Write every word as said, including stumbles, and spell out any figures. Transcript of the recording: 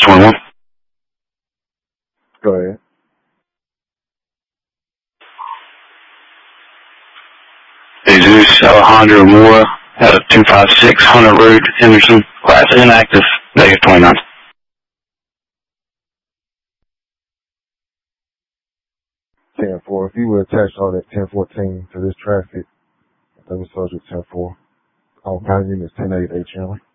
twenty-one. Go ahead. Jesus Alejandro Mora out of two five six Hunter Road, Henderson, class inactive, negative twenty-nine. ten four, if you would attach all that ten fourteen to this traffic, that was subject ten four. On county units ten eight H M.